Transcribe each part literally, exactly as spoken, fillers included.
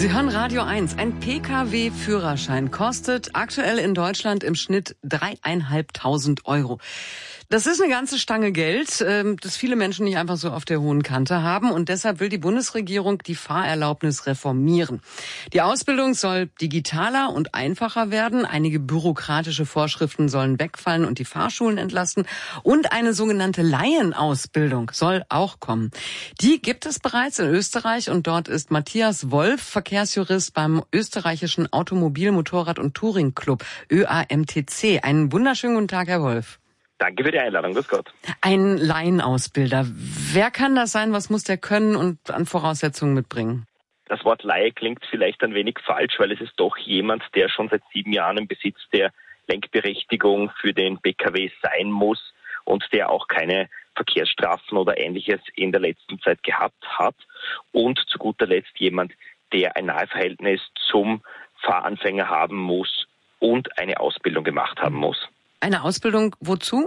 Sie hören Radio eins. Ein P K W-Führerschein kostet aktuell in Deutschland im Schnitt dreieinhalbtausend Euro. Das ist eine ganze Stange Geld, das viele Menschen nicht einfach so auf der hohen Kante haben. Und deshalb will die Bundesregierung die Fahrerlaubnis reformieren. Die Ausbildung soll digitaler und einfacher werden. Einige bürokratische Vorschriften sollen wegfallen und die Fahrschulen entlasten. Und eine sogenannte Laienausbildung soll auch kommen. Die gibt es bereits in Österreich und dort ist Matthias Wolf, Verkehrsjurist beim österreichischen Automobil-, Motorrad- und Touring-Club Ö A M T C. Einen wunderschönen guten Tag, Herr Wolf. Danke für die Einladung, grüß Gott. Ein Laienausbilder. Wer kann das sein? Was muss der können und an Voraussetzungen mitbringen? Das Wort Laie klingt vielleicht ein wenig falsch, weil es ist doch jemand, der schon seit sieben Jahren im Besitz der Lenkberechtigung für den P K W sein muss und der auch keine Verkehrsstrafen oder Ähnliches in der letzten Zeit gehabt hat. Und zu guter Letzt jemand, der ein Naheverhältnis zum Fahranfänger haben muss und eine Ausbildung gemacht haben muss. Eine Ausbildung wozu?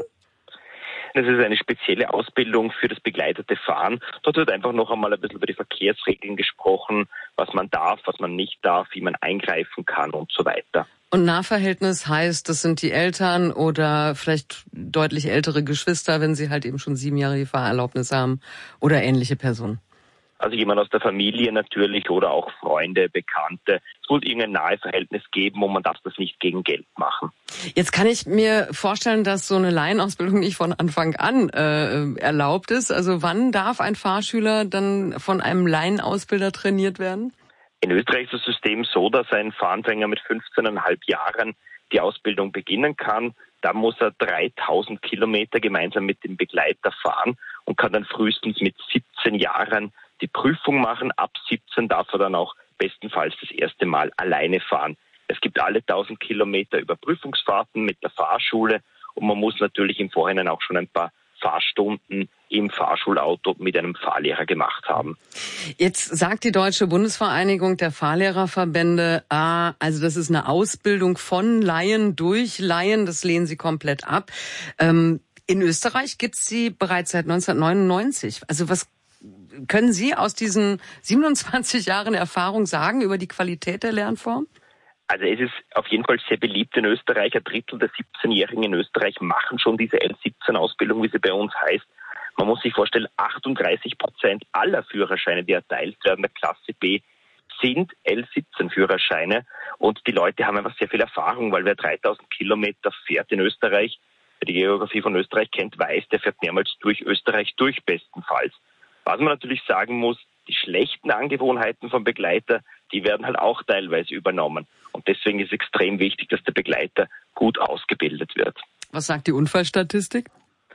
Das ist eine spezielle Ausbildung für das begleitete Fahren. Dort wird einfach noch einmal ein bisschen über die Verkehrsregeln gesprochen, was man darf, was man nicht darf, wie man eingreifen kann und so weiter. Und Nahverhältnis heißt, das sind die Eltern oder vielleicht deutlich ältere Geschwister, wenn sie halt eben schon sieben Jahre die Fahrerlaubnis haben oder ähnliche Personen. Also jemand aus der Familie natürlich oder auch Freunde, Bekannte. Es muss irgendein Naheverhältnis geben und man darf das nicht gegen Geld machen. Jetzt kann ich mir vorstellen, dass so eine Laienausbildung nicht von Anfang an äh, erlaubt ist. Also wann darf ein Fahrschüler dann von einem Laienausbilder trainiert werden? In Österreich ist das System so, dass ein Fahranfänger mit fünfzehn Komma fünf Jahren die Ausbildung beginnen kann. Da muss er dreitausend Kilometer gemeinsam mit dem Begleiter fahren und kann dann frühestens mit siebzehn Jahren die Prüfung machen. Ab siebzehn darf er dann auch bestenfalls das erste Mal alleine fahren. Es gibt alle tausend Kilometer Überprüfungsfahrten mit der Fahrschule und man muss natürlich im Vorhinein auch schon ein paar Fahrstunden im Fahrschulauto mit einem Fahrlehrer gemacht haben. Jetzt sagt die Deutsche Bundesvereinigung der Fahrlehrerverbände, ah, also das ist eine Ausbildung von Laien durch Laien, das lehnen sie komplett ab. Ähm, in Österreich gibt's sie bereits seit neunzehnhundertneunundneunzig. Also was können Sie aus diesen siebenundzwanzig Jahren Erfahrung sagen über die Qualität der Lernform? Also es ist auf jeden Fall sehr beliebt in Österreich. Ein Drittel der siebzehnjährigen in Österreich machen schon diese L siebzehn Ausbildung, wie sie bei uns heißt. Man muss sich vorstellen, achtunddreißig Prozent aller Führerscheine, die erteilt werden, der Klasse B, sind L siebzehn Führerscheine. Und die Leute haben einfach sehr viel Erfahrung, weil wer dreitausend Kilometer fährt in Österreich, wer die Geografie von Österreich kennt, weiß, der fährt mehrmals durch Österreich durch bestenfalls. Was man natürlich sagen muss, die schlechten Angewohnheiten vom Begleiter, die werden halt auch teilweise übernommen. Und deswegen ist es extrem wichtig, dass der Begleiter gut ausgebildet wird. Was sagt die Unfallstatistik?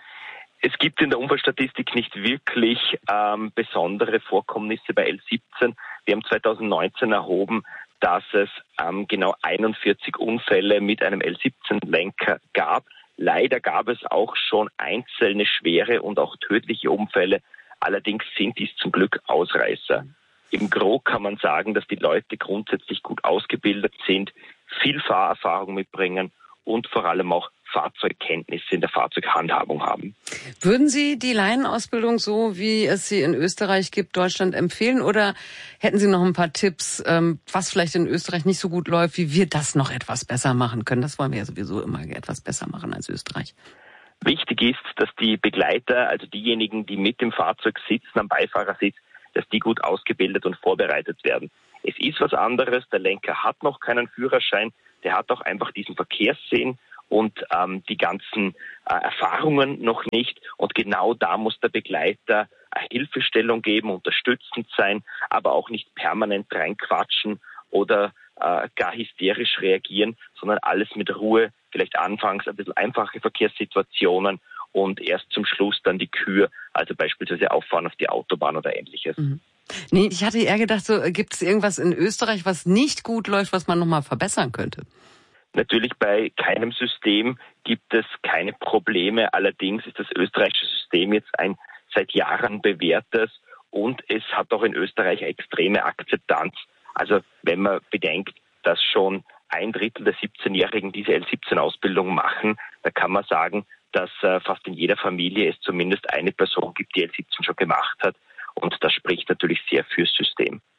Es gibt in der Unfallstatistik nicht wirklich ähm, besondere Vorkommnisse bei L siebzehn. Wir haben zweitausendneunzehn erhoben, dass es ähm, genau einundvierzig Unfälle mit einem L siebzehn Lenker gab. Leider gab es auch schon einzelne schwere und auch tödliche Unfälle. Allerdings sind dies zum Glück Ausreißer. Im Gros kann man sagen, dass die Leute grundsätzlich gut ausgebildet sind, viel Fahrerfahrung mitbringen und vor allem auch Fahrzeugkenntnisse in der Fahrzeughandhabung haben. Würden Sie die Laienausbildung, so wie es sie in Österreich gibt, Deutschland empfehlen? Oder hätten Sie noch ein paar Tipps, was vielleicht in Österreich nicht so gut läuft, wie wir das noch etwas besser machen können? Das wollen wir ja sowieso immer etwas besser machen als Österreich. Wichtig ist, dass die Begleiter, also diejenigen, die mit dem Fahrzeug sitzen, am Beifahrersitz, dass die gut ausgebildet und vorbereitet werden. Es ist was anderes, der Lenker hat noch keinen Führerschein, der hat auch einfach diesen Verkehrssinn und ähm, die ganzen äh, Erfahrungen noch nicht. Und genau da muss der Begleiter eine Hilfestellung geben, unterstützend sein, aber auch nicht permanent reinquatschen oder äh, gar hysterisch reagieren, sondern alles mit Ruhe, vielleicht anfangs ein bisschen einfache Verkehrssituationen und erst zum Schluss dann die Kür, also beispielsweise auffahren auf die Autobahn oder Ähnliches. Mhm. Nee, ich hatte eher gedacht, so gibt es irgendwas in Österreich, was nicht gut läuft, was man nochmal verbessern könnte? Natürlich bei keinem System gibt es keine Probleme. Allerdings ist das österreichische System jetzt ein seit Jahren bewährtes und es hat auch in Österreich eine extreme Akzeptanz. Also wenn man bedenkt, dass schon ein Drittel der siebzehnjährigen diese L siebzehn Ausbildung machen, da kann man sagen, dass äh, fast in jeder Familie es zumindest eine Person gibt, die L siebzehn schon gemacht hat. Und das spricht natürlich sehr fürs System. In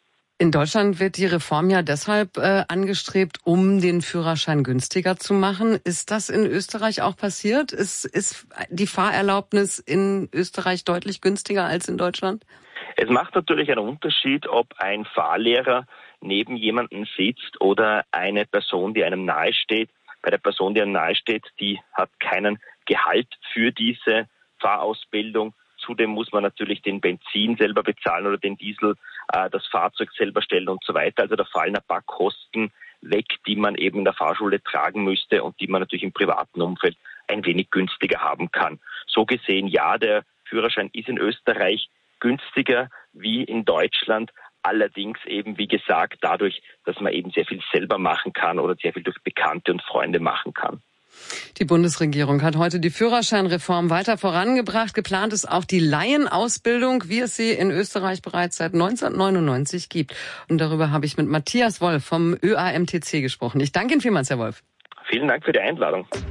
In Deutschland wird die Reform ja deshalb äh, angestrebt, um den Führerschein günstiger zu machen. Ist das in Österreich auch passiert? Ist, ist die Fahrerlaubnis in Österreich deutlich günstiger als in Deutschland? Es macht natürlich einen Unterschied, ob ein Fahrlehrer neben jemandem sitzt oder eine Person, die einem nahesteht. Bei der Person, die einem nahesteht, die hat keinen Gehalt für diese Fahrausbildung. Zudem muss man natürlich den Benzin selber bezahlen oder den Diesel, äh, das Fahrzeug selber stellen und so weiter. Also da fallen ein paar Kosten weg, die man eben in der Fahrschule tragen müsste und die man natürlich im privaten Umfeld ein wenig günstiger haben kann. So gesehen, ja, der Führerschein ist in Österreich günstiger wie in Deutschland. Allerdings eben, wie gesagt, dadurch, dass man eben sehr viel selber machen kann oder sehr viel durch Bekannte und Freunde machen kann. Die Bundesregierung hat heute die Führerscheinreform weiter vorangebracht. Geplant ist auch die Laienausbildung, wie es sie in Österreich bereits seit neunzehnhundertneunundneunzig gibt. Und darüber habe ich mit Matthias Wolf vom Ö A M T C gesprochen. Ich danke Ihnen vielmals, Herr Wolf. Vielen Dank für die Einladung.